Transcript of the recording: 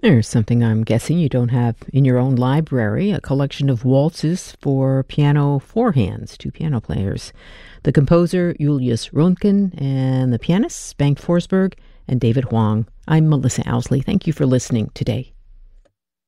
There's something I'm guessing you don't have in your own library, a collection of waltzes for piano four hands, two piano players. The composer, Julius Röntgen, and the pianists, Bengt Forsberg and David Huang. I'm Melissa Owsley. Thank you for listening today.